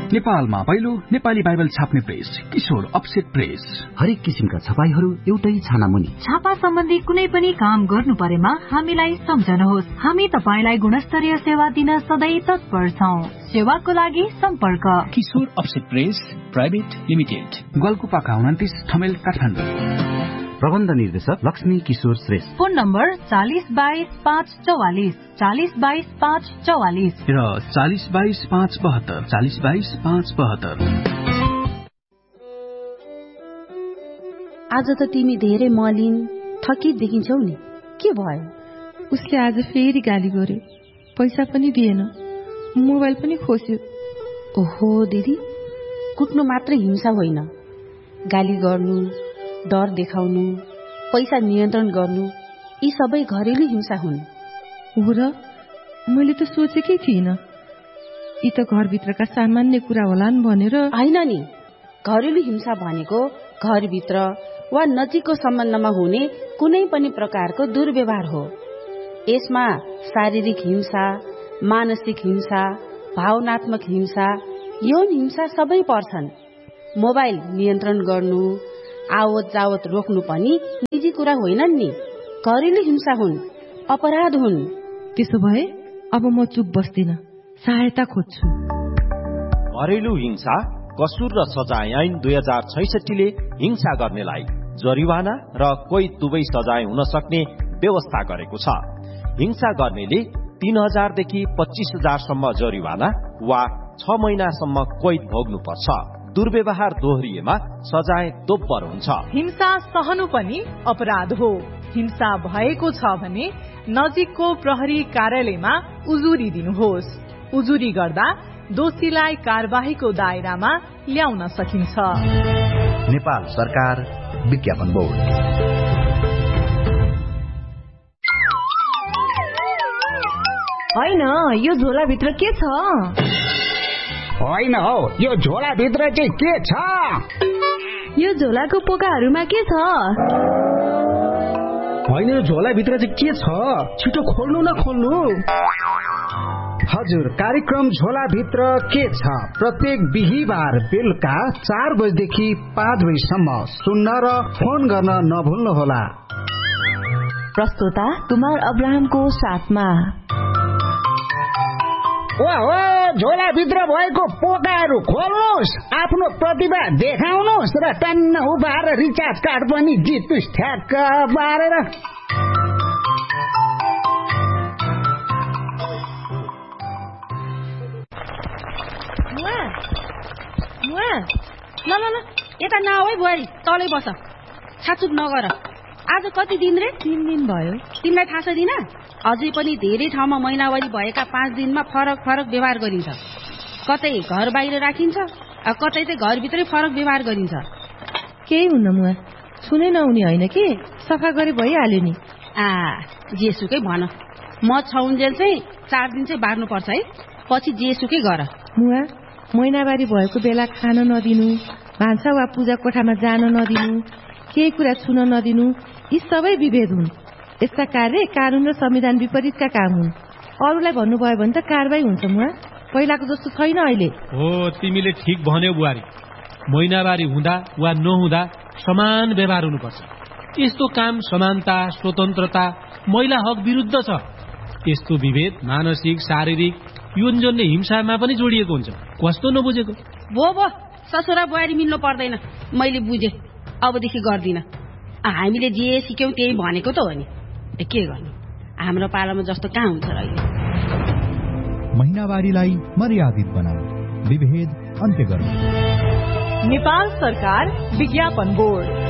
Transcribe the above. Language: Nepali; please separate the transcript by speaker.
Speaker 1: नेपालमा पहिलो नेपाली बाइबल छाप्ने प्रेस किशोर अफसेट प्रेस।
Speaker 2: हरेक किसिमका छपाईहरू एउटै छानामुनि।
Speaker 3: छापा सम्बन्धी कुनै पनि काम गर्नु परेमा हामीलाई सम्झनुहोस्। हामी तपाईलाई गुणस्तरीय सेवा दिन सधैँ तत्पर छौं। सेवाको लागि सम्पर्क
Speaker 1: किशोर offset press private limited, गल्कुपाका 29 Thamel Kathmandu.
Speaker 2: प्रबन्ध निर्देशक लक्ष्मी किशोर श्रेष्ठ।
Speaker 3: फोन नम्बर 4022-544 4022-544
Speaker 1: र 4022-572 4022-572।
Speaker 4: आज त तिमी धेरै मलिन थकित देखिन्छौ नि, के भयो?
Speaker 5: उसले आज फेरि गाली गर्यो, पैसा पनि दिएन, मोबाइल पनि खोस्यो।
Speaker 4: ओहो दिदी, कुट्नु मात्र हिंसा होइन, गाली गर्नु, डर देखाउनु, पैसा नियन्त्रण गर्नु, यी सबै घरेलु हिंसा हुन्।
Speaker 5: हो र, मैले त सोचेकै थिइनँ। यी त घरभित्रका सामान्य कुरा होलान् भनेर।
Speaker 4: होइन नि, घरेलु हिंसा भनेको घरभित्र वा नजिकको सम्बन्धमा हुने कुनै पनि प्रकारको दुर्व्यवहार हो। यसमा शारीरिक हिंसा, मानसिक हिंसा, भावनात्मक हिंसा, यौन हिंसा सबै पर्छन्। मोबाइल नियन्त्रण गर्नु, आवत जावत रोक्नु पनि निजी कुरा होइनन् नि, घरेलु हिंसा हुन्, अपराध हुन्।
Speaker 5: त्यसो भए अब म चुप बस्दिन, सहायता खोज्छु।
Speaker 6: घरेलु हिंसा कसुर र सजाय ऐन 2066 ले हिंसा गर्नेलाई जरिवाना र कोही दुवै सजाय हुन सक्ने व्यवस्था गरेको छ। हिंसा गर्नेले 3000 देखि 25,000 सम्म जरिवाना वा 6 महिनासम्म कैद भोग्नु पर्छ। दुर्व्यवहार दोहोरिएमा सजाय दोब्बर हुन्छ।
Speaker 7: हिंसा सहनु पनि अपराध हो। हिंसा भएको छ भने नजिकको प्रहरी कार्यालयमा उजुरी दिनुहोस्। उजुरी गर्दा दोषीलाई कारबाहीको दायरामा ल्याउन सकिन्छ।
Speaker 2: नेपाल सरकार विज्ञापन बोर्ड।
Speaker 3: होइन, यो झोलाभित्र के छ?
Speaker 8: होइन हौ, यो झोलाभित्र चाहिँ के छ?
Speaker 3: यो झोलाको पोकाहरूमा के छ?
Speaker 8: होइन, यो झोलाभित्र चाहिँ के छ? छिटो खोल्नु न, खोल्नु। हजुर, कार्यक्रम झोलाभित्र के छ प्रत्येक बिहीबार बेलुका 4 बजेदेखि 5 बजेसम्म सुन्न र फोन गर्न नभुल्नुहोला।
Speaker 3: प्रस्तुता कुमार अब्राहमको साथमा।
Speaker 8: ओहो, झोलाभित्र भएको पोकाहरू खोल्नुहोस्, आफ्नो प्रतिभा देखाउनुहोस् र टन्न उभाएर रिचार्ज कार्ड पनि जित्नुहोस् ठ्याक्क पारेर।
Speaker 4: ल ल ल, यता नआऊ है बुहारी, तलै बस, छाचुक नगर। आज कति दिन रे?
Speaker 5: 3 दिन भयो।
Speaker 4: तिमीलाई थाहा छ दिना? अझै पनि धेरै ठाउँमा महिनावारी भएका 5 दिनमा फरक फरक व्यवहार गरिन्छ। कतै घर बाहिर राखिन्छ, कतै चाहिँ घरभित्रै फरक व्यवहार गरिन्छ।
Speaker 5: केही हुन्न मुआ, छुनै नहुने होइन कि, सफा गरे भइहाल्यो नि।
Speaker 4: जेसुकै भन, म छौन्जेल चाहिँ 4 दिन चाहिँ बार्नुपर्छ है, पछि जेसुकै गर।
Speaker 5: मुआ, महिनावारी भएको बेला खान नदिनु, भान्सा वा पूजा कोठामा जान नदिनु, केही कुरा छुन नदिनु, यी सबै विभेद हुन्। यस्ता कार्य कानून र संविधान विपरीतका काम हुन्। अरूलाई भन्नुभयो भने त कारबाही हुन्छ मुआ, पहिलाको जस्तो छैन अहिले।
Speaker 9: हो, तिमीले ठिक भन्यौ बुहारी। महिनावारी हुँदा वा नहुँदा समान व्यवहार हुनुपर्छ। यस्तो काम समानता, स्वतन्त्रता, महिला हक विरुद्ध छ। यस्तो विभेद मानसिक, शारीरिक, यौनजन्य हिंसामा पनि जोडिएको हुन्छ। कस्तो नबुझेको?
Speaker 4: भो ससुरा बुहारी मिल्नु पर्दैन, मैले बुझेँ, अबदेखि गर्दिन। हामीले जे सिक्यौं त्यही भनेको त हो नि, के गर्नु, हाम्रो पालामा जस्तो कहाँ हुन्छ र अहिले।
Speaker 10: महिनावारीलाई मर्यादित बनाऊ, विभेद अन्त्य गर्नु।
Speaker 7: नेपाल सरकार विज्ञापन बोर्ड।